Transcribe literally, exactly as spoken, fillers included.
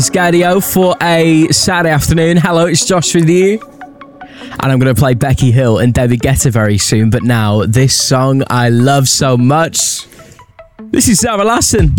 Scadio for a Saturday afternoon. Hello, it's Josh with you. And I'm going to play Becky Hill and David Guetta very soon. But now, this song I love so much. This is Sarah Larsson.